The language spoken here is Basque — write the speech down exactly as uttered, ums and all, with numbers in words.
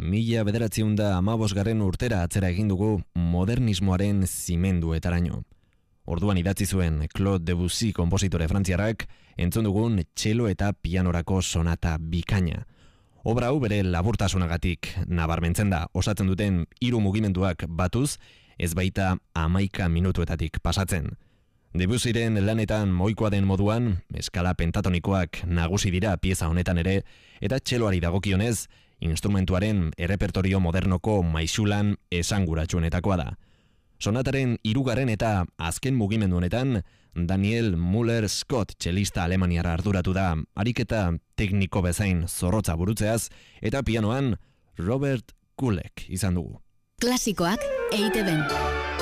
mila bederatziehun eta hamabosgarren urtera atzera egin dugu modernismoaren zimenduetaraino. Orduan idatzi zuen Claude Debussy konpositore frantziarrak entzun dugun txelo eta pianorako sonata bikaina. Obra hau bere laburtasunagatik nabarmentzen da, osatzen duten hiru mugimenduak batuz, ez baita hamaika minutuetatik pasatzen. Debussyren lanetan moikoa den moduan, eskala pentatonikoak nagusi dira pieza honetan ere, eta txeloari dagokionez, instrumentuaren errepertorio modernoko maisulan esanguratsuenetakoa da. Sonataren hirugarren eta azken mugimendu honetan, Daniel Müller-Scott txelista alemaniarra arduratu da, ariketa tekniko bezain zorrotza burutzeaz, eta pianoan Robert Kullek izan dugu. Klasikoak E I Te Ben.